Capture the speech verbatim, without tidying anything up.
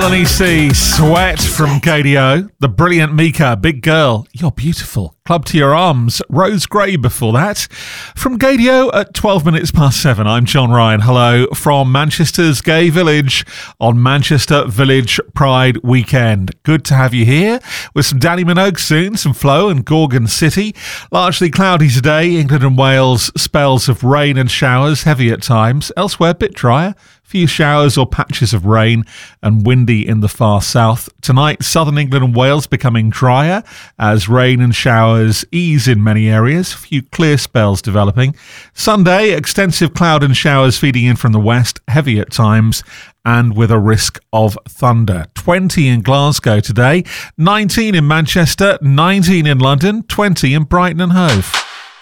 Melanie C, Sweat from K D O. The brilliant Mika, Big Girl, You're Beautiful. Club to Your Arms, Rose Gray before that. From K D O at twelve minutes past seven, I'm John Ryan. Hello from Manchester's Gay Village on Manchester Village Pride Weekend. Good to have you here with some Danny Minogue soon, some Flo and Gorgon City. Largely cloudy today, England and Wales, spells of rain and showers, heavy at times. Elsewhere, a bit drier. Few showers or patches of rain and windy in the far south. Tonight, southern England and Wales becoming drier as rain and showers ease in many areas. A few clear spells developing. Sunday, extensive cloud and showers feeding in from the west, heavy at times and with a risk of thunder. twenty in Glasgow today, nineteen in Manchester, nineteen in London, twenty in Brighton and Hove.